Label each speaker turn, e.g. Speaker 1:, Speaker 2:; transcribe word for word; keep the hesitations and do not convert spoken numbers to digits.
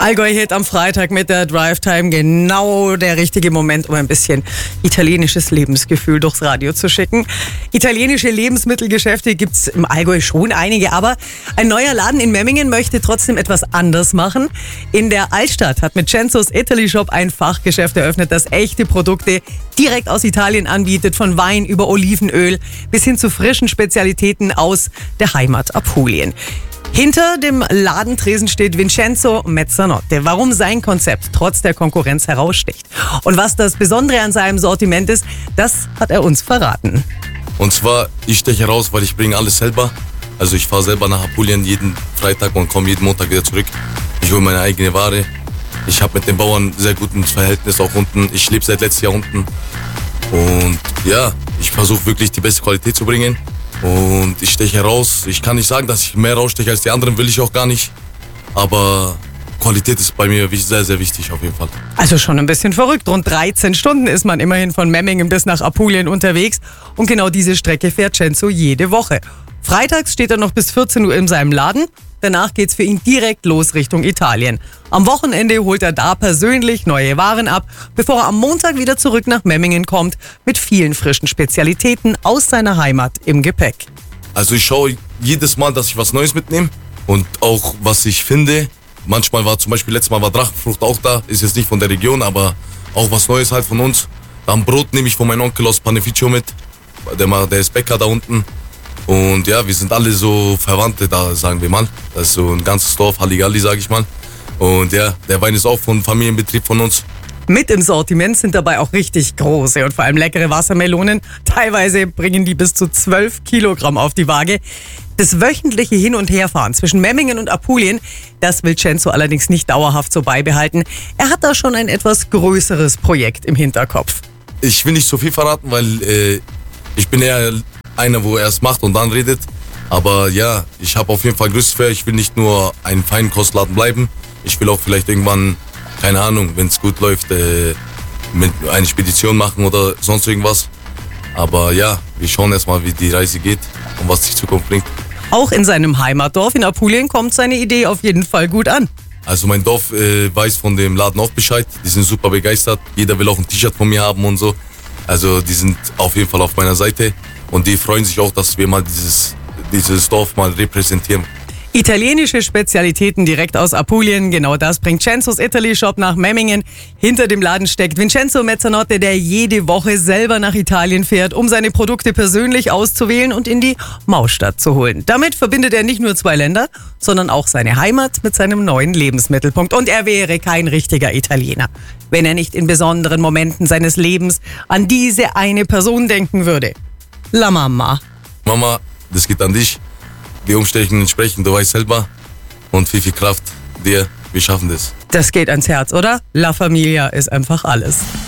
Speaker 1: Allgäu-Hit am Freitag mit der Drive-Time. Genau der richtige Moment, um ein bisschen italienisches Lebensgefühl durchs Radio zu schicken. Italienische Lebensmittelgeschäfte gibt's im Allgäu schon einige, aber ein neuer Laden in Memmingen möchte trotzdem etwas anders machen. In der Altstadt hat Vincenzos Italy Shop ein Fachgeschäft eröffnet, das echte Produkte direkt aus Italien anbietet, von Wein über Olivenöl bis hin zu frischen Spezialitäten aus der Heimat Apulien. Hinter dem Ladentresen steht Vincenzo Mezzanotte. Warum sein Konzept trotz der Konkurrenz heraussticht und was das Besondere an seinem Sortiment ist, das hat er uns verraten.
Speaker 2: Und zwar, ich steche heraus, weil ich bringe alles selber. Also ich fahre selber nach Apulien jeden Freitag und komme jeden Montag wieder zurück. Ich hole meine eigene Ware. Ich habe mit den Bauern sehr gutes Verhältnis auch unten. Ich lebe seit letztem Jahr unten. Und ja, ich versuche wirklich die beste Qualität zu bringen. Und ich steche heraus. Ich kann nicht sagen, dass ich mehr raussteche als die anderen, will ich auch gar nicht. Aber Qualität ist bei mir sehr, sehr wichtig auf jeden Fall.
Speaker 1: Also schon ein bisschen verrückt. Rund dreizehn Stunden ist man immerhin von Memmingen bis nach Apulien unterwegs. Und genau diese Strecke fährt Cenzo jede Woche. Freitags steht er noch bis vierzehn Uhr in seinem Laden. Danach geht's für ihn direkt los Richtung Italien. Am Wochenende holt er da persönlich neue Waren ab, bevor er am Montag wieder zurück nach Memmingen kommt mit vielen frischen Spezialitäten aus seiner Heimat im Gepäck.
Speaker 2: Also ich schaue jedes Mal, dass ich was Neues mitnehme und auch was ich finde. Manchmal war zum Beispiel, letztes Mal war Drachenfrucht auch da, ist jetzt nicht von der Region, aber auch was Neues halt von uns. Dann Brot nehme ich von meinem Onkel aus Paneficio mit, der, der ist Bäcker da unten. Und ja, wir sind alle so Verwandte da, sagen wir mal. Das ist so ein ganzes Dorf, Halligalli, sag ich mal. Und ja, der Wein ist auch von Familienbetrieb von uns.
Speaker 1: Mit im Sortiment sind dabei auch richtig große und vor allem leckere Wassermelonen. Teilweise bringen die bis zu zwölf Kilogramm auf die Waage. Das wöchentliche Hin- und Herfahren zwischen Memmingen und Apulien, das will Cenzo allerdings nicht dauerhaft so beibehalten. Er hat da schon ein etwas größeres Projekt im Hinterkopf.
Speaker 2: Ich will nicht so viel verraten, weil äh, ich bin eher einer, wo er es macht und dann redet. Aber ja, ich habe auf jeden Fall größtes Feuer. Ich will nicht nur ein Feinkostladen bleiben. Ich will auch vielleicht irgendwann, keine Ahnung, wenn es gut läuft, äh, mit eine Spedition machen oder sonst irgendwas. Aber ja, wir schauen erstmal, wie die Reise geht und was die Zukunft bringt.
Speaker 1: Auch in seinem Heimatdorf in Apulien kommt seine Idee auf jeden Fall gut an.
Speaker 2: Also mein Dorf äh, weiß von dem Laden auch Bescheid. Die sind super begeistert. Jeder will auch ein T-Shirt von mir haben und so. Also die sind auf jeden Fall auf meiner Seite. Und die freuen sich auch, dass wir mal dieses, dieses Dorf mal repräsentieren.
Speaker 1: Italienische Spezialitäten direkt aus Apulien, genau das bringt Cenzos Italy Shop nach Memmingen. Hinter dem Laden steckt Vincenzo Mezzanotte, der jede Woche selber nach Italien fährt, um seine Produkte persönlich auszuwählen und in die Mausstadt zu holen. Damit verbindet er nicht nur zwei Länder, sondern auch seine Heimat mit seinem neuen Lebensmittelpunkt. Und er wäre kein richtiger Italiener, wenn er nicht in besonderen Momenten seines Lebens an diese eine Person denken würde. La Mama.
Speaker 2: Mama, das geht an dich. Die Umstände entsprechen, du weißt selber. Und viel, viel Kraft dir. Wir schaffen das.
Speaker 1: Das geht ans Herz, oder? La Familia ist einfach alles.